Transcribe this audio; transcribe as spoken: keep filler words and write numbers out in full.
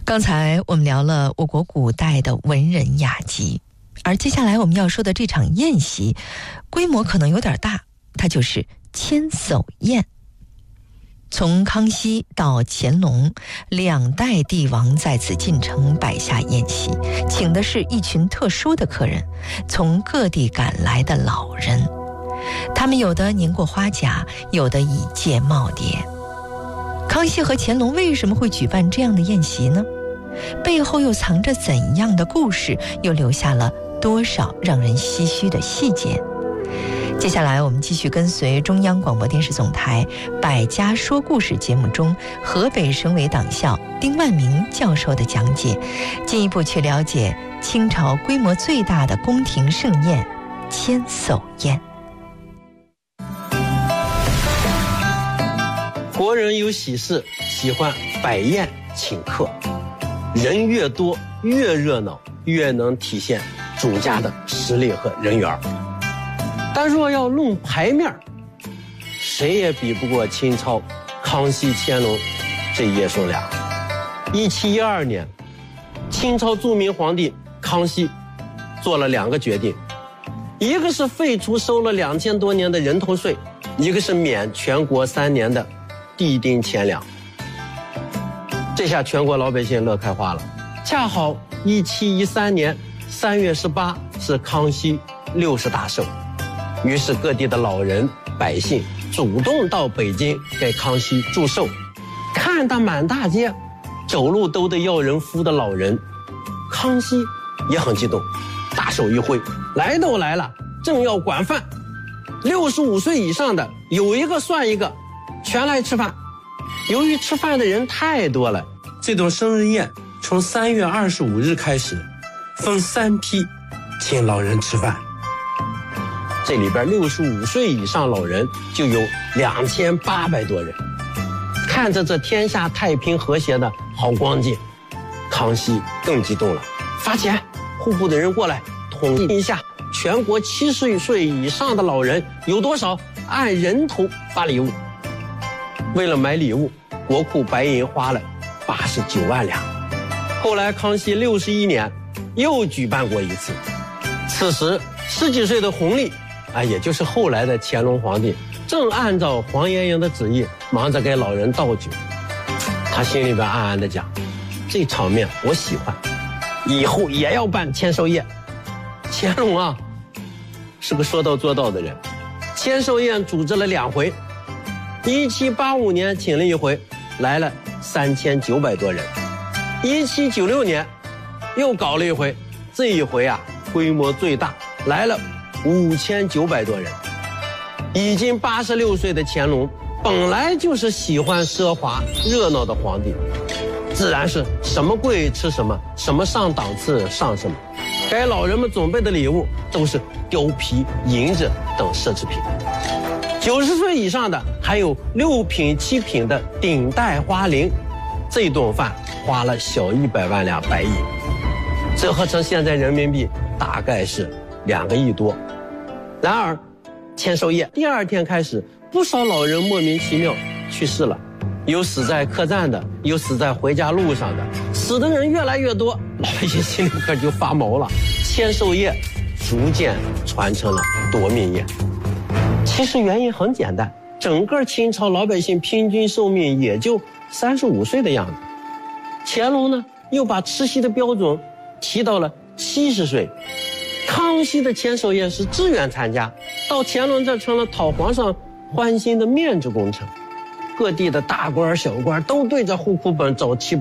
刚才我们聊了我国古代的文人雅集，而接下来我们要说的这场宴席规模可能有点大，它就是千叟宴。从康熙到乾隆，两代帝王在此进城摆下宴席，请的是一群特殊的客人，从各地赶来的老人，他们有的年过花甲，有的已届耄耋。康熙和乾隆为什么会举办这样的宴席呢？背后又藏着怎样的故事，又留下了多少让人唏嘘的细节？接下来我们继续跟随中央广播电视总台百家说故事节目中河北省委党校丁万明教授的讲解，进一步去了解清朝规模最大的宫廷盛宴千叟宴。 国人有喜事喜欢摆宴请客，人越多越热闹，越能体现主家的实力和人缘。但若要论牌面，谁也比不过清朝康熙、乾隆这爷孙俩。一七一二年，清朝著名皇帝康熙做了两个决定，一个是废除收了两千多年的人头税，一个是免全国三年的地丁钱粮。这下全国老百姓乐开花了。恰好一七一三年三月十八是康熙六十大寿，于是各地的老人百姓主动到北京给康熙祝寿，看到满大街走路都得要人扶的老人，康熙也很激动，大手一挥，来都来了，正要管饭，六十五岁以上的有一个算一个，全来吃饭。由于吃饭的人太多了，这顿生日宴从三月二十五日开始，分三批请老人吃饭。这里边六十五岁以上老人就有两千八百多人。看着这天下太平和谐的好光景，康熙更激动了，发钱，户户的人过来统计一下全国七十岁以上的老人有多少，按人头发礼物。为了买礼物，国库白银花了八十九万两。后来康熙六十一年又举办过一次，此时十几岁的弘历啊，也就是后来的乾隆皇帝，正按照黄爷爷的旨意忙着给老人倒酒。他心里边暗暗的讲，这场面我喜欢，以后也要办千寿宴。乾隆啊是个说到做到的人，千寿宴组织了两回，一七八五年请了一回，来了三千九百多人。一七九六年又搞了一回，这一回啊规模最大，来了五千九百多人。已经八十六岁的乾隆本来就是喜欢奢华热闹的皇帝，自然是什么贵吃什么，什么上档次上什么。给老人们准备的礼物都是貂皮、银子等奢侈品。九十岁以上的还有六品七品的顶戴花翎，这顿饭花了小一百万两白银，折合成现在人民币大概是两个亿多。然而千寿宴第二天开始，不少老人莫名其妙去世了，有死在客栈的，有死在回家路上的，死的人越来越多，老百姓心里可就发毛了。千寿宴逐渐传成了夺命宴。其实原因很简单，整个清朝老百姓平均寿命也就三十五岁的样子。乾隆呢又把吃席的标准提到了七十岁。康熙的千寿宴是自愿参加，到乾隆这成了讨皇上欢心的面子工程。各地的大官小官都对着户口本找七